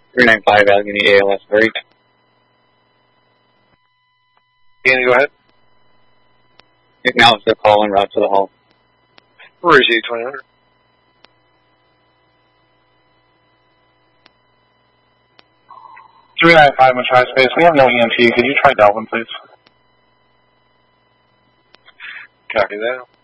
395 Allegheny ALS 30. Danny, go ahead. Acknowledge the call and route to the hall. Where is he, 2000? .395 in Tri-Space. We have no EMT. Could you try Delvin, please? Copy that.